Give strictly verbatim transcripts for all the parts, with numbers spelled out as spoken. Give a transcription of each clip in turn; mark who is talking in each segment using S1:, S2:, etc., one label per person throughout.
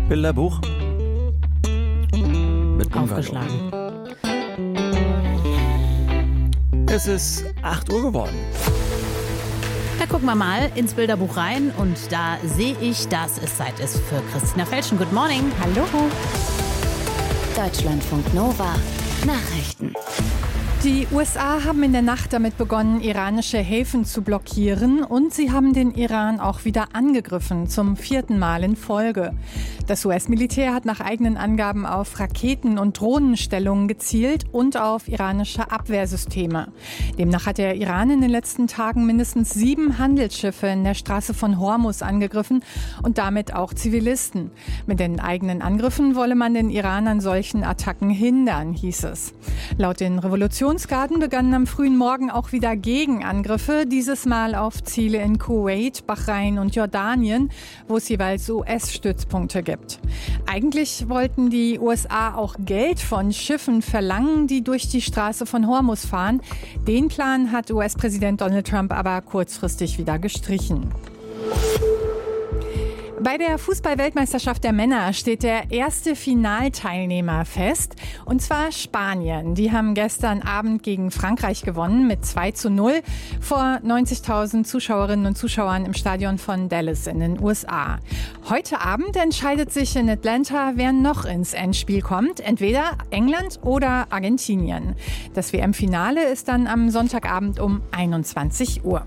S1: Bilderbuch. Mit
S2: Aufgeschlagen.
S1: Es ist acht Uhr geworden.
S2: Da gucken wir mal ins Bilderbuch rein und da sehe ich, dass es Zeit ist für Christina Felschen. Good morning.
S3: Hallo.
S4: Deutschlandfunk Nova. Nachrichten.
S3: Die U S A haben in der Nacht damit begonnen, iranische Häfen zu blockieren und sie haben den Iran auch wieder angegriffen, zum vierten Mal in Folge. Das U S-Militär hat nach eigenen Angaben auf Raketen- und Drohnenstellungen gezielt und auf iranische Abwehrsysteme. Demnach hat der Iran in den letzten Tagen mindestens sieben Handelsschiffe in der Straße von Hormuz angegriffen und damit auch Zivilisten. Mit den eigenen Angriffen wolle man den Iran an solchen Attacken hindern, hieß es. Laut den Revolutionsgarden begannen am frühen Morgen auch wieder Gegenangriffe, dieses Mal auf Ziele in Kuwait, Bahrain und Jordanien, wo es jeweils U S-Stützpunkte gibt. Eigentlich wollten die U S A auch Geld von Schiffen verlangen, die durch die Straße von Hormuz fahren. Den Plan hat U S-Präsident Donald Trump aber kurzfristig wieder gestrichen. Bei der Fußball-Weltmeisterschaft der Männer steht der erste Finalteilnehmer fest, und zwar Spanien. Die haben gestern Abend gegen Frankreich gewonnen mit zwei zu null vor neunzigtausend Zuschauerinnen und Zuschauern im Stadion von Dallas in den U S A. Heute Abend entscheidet sich in Atlanta, wer noch ins Endspiel kommt, entweder England oder Argentinien. Das W M-Finale ist dann am Sonntagabend um einundzwanzig Uhr.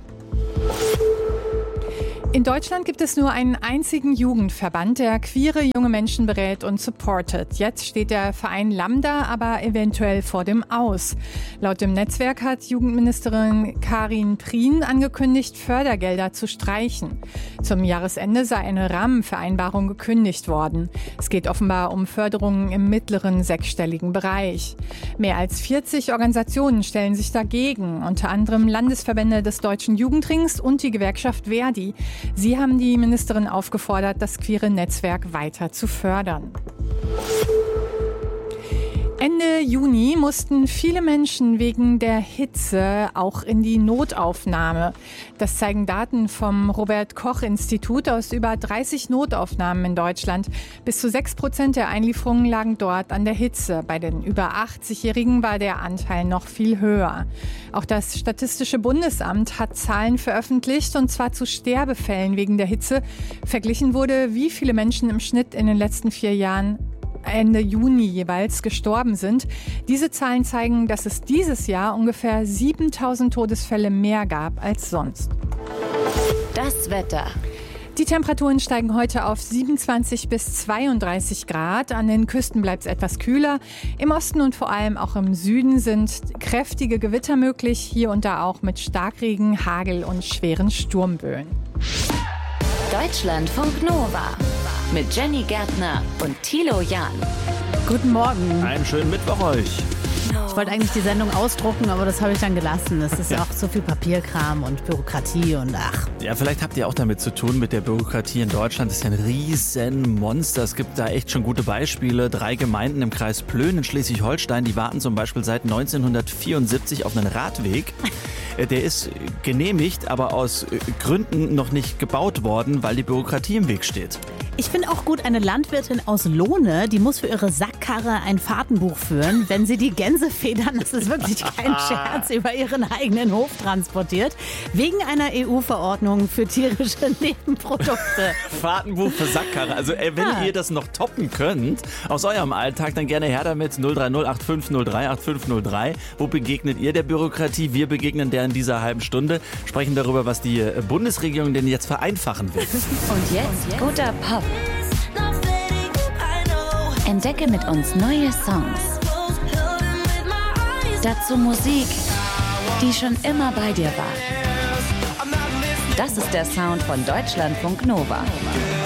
S3: In Deutschland gibt es nur einen einzigen Jugendverband, der queere junge Menschen berät und supportet. Jetzt steht der Verein Lambda aber eventuell vor dem Aus. Laut dem Netzwerk hat Jugendministerin Karin Prien angekündigt, Fördergelder zu streichen. Zum Jahresende sei eine Rahmenvereinbarung gekündigt worden. Es geht offenbar um Förderungen im mittleren sechsstelligen Bereich. Mehr als vierzig Organisationen stellen sich dagegen, unter anderem Landesverbände des Deutschen Jugendrings und die Gewerkschaft Verdi. Sie haben die Ministerin aufgefordert, das queere Netzwerk weiter zu fördern. Ende Juni mussten viele Menschen wegen der Hitze auch in die Notaufnahme. Das zeigen Daten vom Robert-Koch-Institut aus über dreißig Notaufnahmen in Deutschland. Bis zu sechs Prozent der Einlieferungen lagen dort an der Hitze. Bei den über achtzigjährigen war der Anteil noch viel höher. Auch das Statistische Bundesamt hat Zahlen veröffentlicht, und zwar zu Sterbefällen wegen der Hitze. Verglichen wurde, wie viele Menschen im Schnitt in den letzten vier Jahren Ende Juni jeweils gestorben sind. Diese Zahlen zeigen, dass es dieses Jahr ungefähr siebentausend Todesfälle mehr gab als sonst.
S4: Das Wetter.
S3: Die Temperaturen steigen heute auf siebenundzwanzig bis zweiunddreißig Grad. An den Küsten bleibt es etwas kühler. Im Osten und vor allem auch im Süden sind kräftige Gewitter möglich. Hier und da auch mit Starkregen, Hagel und schweren Sturmböen.
S4: Deutschlandfunk Nova. Mit Jenny Gärtner und Thilo Jahn.
S2: Guten Morgen.
S1: Einen schönen Mittwoch euch.
S2: Ich wollte eigentlich die Sendung ausdrucken, aber das habe ich dann gelassen. Es ist
S1: Ja.
S2: auch so viel Papierkram und Bürokratie und ach.
S1: Ja, vielleicht habt ihr auch damit zu tun mit der Bürokratie in Deutschland. Das ist ja ein riesen Monster. Es gibt da echt schon gute Beispiele. Drei Gemeinden im Kreis Plön in Schleswig-Holstein, die warten zum Beispiel seit neunzehnhundertvierundsiebzig auf einen Radweg. Der ist genehmigt, aber aus Gründen noch nicht gebaut worden, weil die Bürokratie im Weg steht.
S2: Ich finde auch gut, eine Landwirtin aus Lohne, die muss für ihre Sackkarre ein Fahrtenbuch führen, wenn sie die Gänsefedern, das ist wirklich kein Scherz, über ihren eigenen Hof transportiert, wegen einer E U-Verordnung für tierische Nebenprodukte.
S1: Fahrtenbuch für Sackkarre. Also ey, wenn
S2: Ja.
S1: ihr das noch toppen könnt, aus eurem Alltag, dann gerne her damit. null drei null acht fünf null drei acht fünf null drei. Wo begegnet ihr der Bürokratie? Wir begegnen der in dieser halben Stunde. Sprechen darüber, was die Bundesregierung denn jetzt vereinfachen will.
S4: Und jetzt guter Pop. Entdecke mit uns neue Songs. Dazu Musik, die schon immer bei dir war. Das ist der Sound von Deutschlandfunk Nova.